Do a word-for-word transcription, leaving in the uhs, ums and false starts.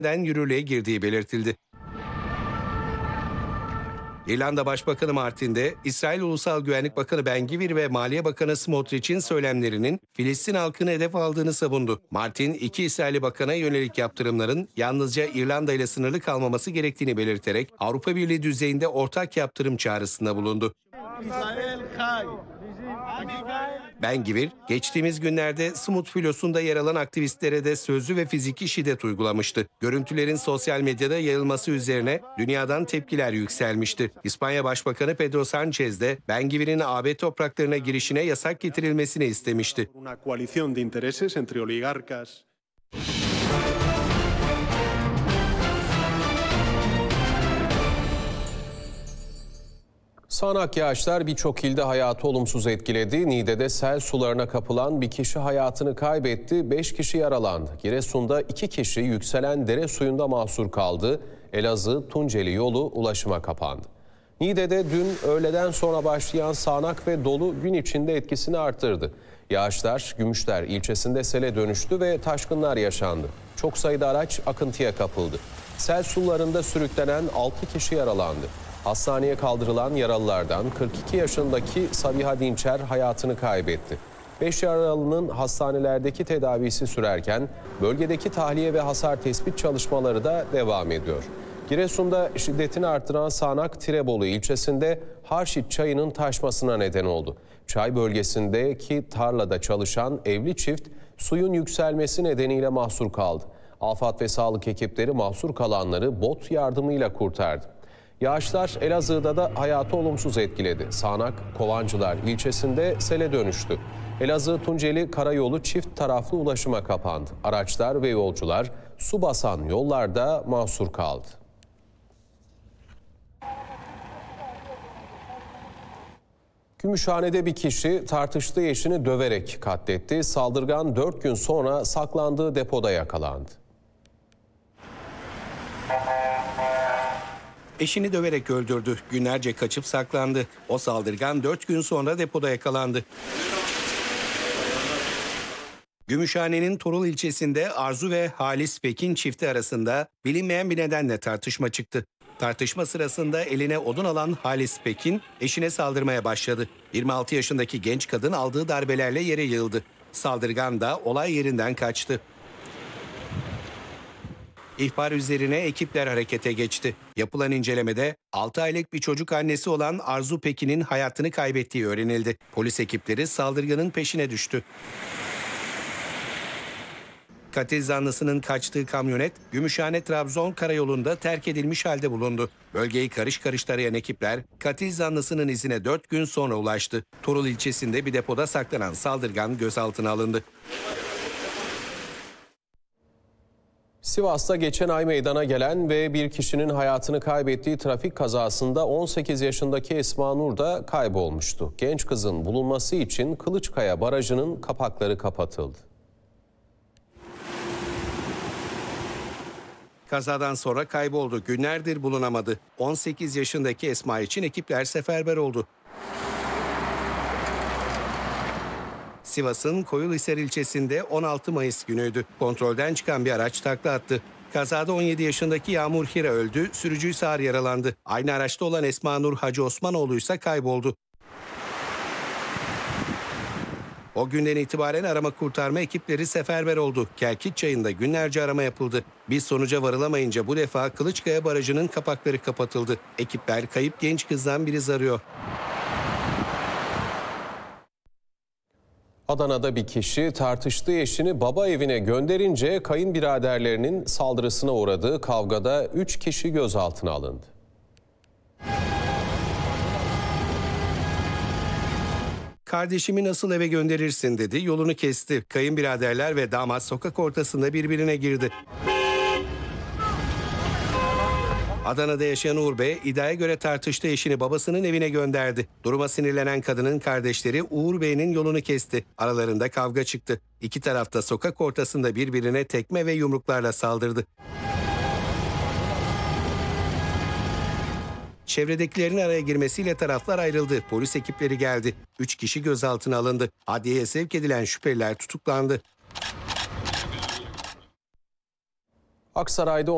yürürlüğe girdiği belirtildi. İrlanda Başbakanı Martin de İsrail Ulusal Güvenlik Bakanı Ben-Gvir ve Maliye Bakanı Smotrich'in söylemlerinin Filistin halkını hedef aldığını savundu. Martin, iki İsrailli bakana yönelik yaptırımların yalnızca İrlanda ile sınırlı kalmaması gerektiğini belirterek Avrupa Birliği düzeyinde ortak yaptırım çağrısında bulundu. Ben-Gvir, geçtiğimiz günlerde Smut filosunda yer alan aktivistlere de sözlü ve fiziki şiddet uygulamıştı. Görüntülerin sosyal medyada yayılması üzerine dünyadan tepkiler yükselmişti. İspanya Başbakanı Pedro Sánchez de Ben-Gvir'in A B topraklarına girişine yasak getirilmesini istemişti. Sağanak yağışlar birçok ilde hayatı olumsuz etkiledi. Niğde'de sel sularına kapılan bir kişi hayatını kaybetti, beş kişi yaralandı. Giresun'da iki kişi yükselen dere suyunda mahsur kaldı. Elazığ-Tunceli yolu ulaşıma kapandı. Niğde'de dün öğleden sonra başlayan sağanak ve dolu gün içinde etkisini arttırdı. Yağışlar Gümüşler ilçesinde sele dönüştü ve taşkınlar yaşandı. Çok sayıda araç akıntıya kapıldı. Sel sularında sürüklenen altı kişi yaralandı. Hastaneye kaldırılan yaralılardan kırk iki yaşındaki Sabiha Dinçer hayatını kaybetti. beş yaralının hastanelerdeki tedavisi sürerken bölgedeki tahliye ve hasar tespit çalışmaları da devam ediyor. Giresun'da şiddetini artıran sağanak Tirebolu ilçesinde Harşit çayının taşmasına neden oldu. Çay bölgesindeki tarlada çalışan evli çift suyun yükselmesi nedeniyle mahsur kaldı. AFAD ve sağlık ekipleri mahsur kalanları bot yardımıyla kurtardı. Yağışlar Elazığ'da da hayatı olumsuz etkiledi. Sağanak Kovancılar ilçesinde sele dönüştü. Elazığ-Tunceli karayolu çift taraflı ulaşıma kapandı. Araçlar ve yolcular su basan yollarda mahsur kaldı. Gümüşhane'de bir kişi tartıştığı eşini döverek katletti. Saldırgan dört gün sonra saklandığı depoda yakalandı. Eşini döverek öldürdü. Günlerce kaçıp saklandı. O saldırgan dört gün sonra depoda yakalandı. Gümüşhane'nin Torul ilçesinde Arzu ve Halis Pekin çifti arasında bilinmeyen bir nedenle tartışma çıktı. Tartışma sırasında eline odun alan Halis Pekin eşine saldırmaya başladı. yirmi altı yaşındaki genç kadın aldığı darbelerle yere yığıldı. Saldırgan da olay yerinden kaçtı. İhbar üzerine ekipler harekete geçti. Yapılan incelemede altı aylık bir çocuk annesi olan Arzu Pekin'in hayatını kaybettiği öğrenildi. Polis ekipleri saldırganın peşine düştü. Katil zanlısının kaçtığı kamyonet Gümüşhane-Trabzon karayolunda terk edilmiş halde bulundu. Bölgeyi karış karış tarayan ekipler katil zanlısının izine dört gün sonra ulaştı. Torul ilçesinde bir depoda saklanan saldırgan gözaltına alındı. Sivas'ta geçen ay meydana gelen ve bir kişinin hayatını kaybettiği trafik kazasında on sekiz yaşındaki Esma Nur da kaybolmuştu. Genç kızın bulunması için Kılıçkaya Barajı'nın kapakları kapatıldı. Kazadan sonra kayboldu. Günlerdir bulunamadı. on sekiz yaşındaki Esma için ekipler seferber oldu. Sivas'ın Koyulhisar ilçesinde on altı Mayıs günüydü. Kontrolden çıkan bir araç takla attı. Kazada on yedi yaşındaki Yağmur Hira öldü, sürücü ise ağır yaralandı. Aynı araçta olan Esma Nur Hacı Osmanoğlu ise kayboldu. O günden itibaren arama kurtarma ekipleri seferber oldu. Kelkit Çayı'nda günlerce arama yapıldı. Bir sonuca varılamayınca bu defa Kılıçkaya Barajı'nın kapakları kapatıldı. Ekipler kayıp genç kızdan bir iz arıyor. Adana'da bir kişi tartıştığı eşini baba evine gönderince kayınbiraderlerinin saldırısına uğradığı kavgada üç kişi gözaltına alındı. Kardeşimi nasıl eve gönderirsin dedi, yolunu kesti. Kayınbiraderler ve damat sokak ortasında birbirine girdi. Adana'da yaşayan Uğur Bey, iddiaya göre tartıştığı eşini babasının evine gönderdi. Duruma sinirlenen kadının kardeşleri Uğur Bey'in yolunu kesti. Aralarında kavga çıktı. İki taraf da sokak ortasında birbirine tekme ve yumruklarla saldırdı. Çevredekilerin araya girmesiyle taraflar ayrıldı. Polis ekipleri geldi. Üç kişi gözaltına alındı. Adliyeye sevk edilen şüpheliler tutuklandı. Aksaray'da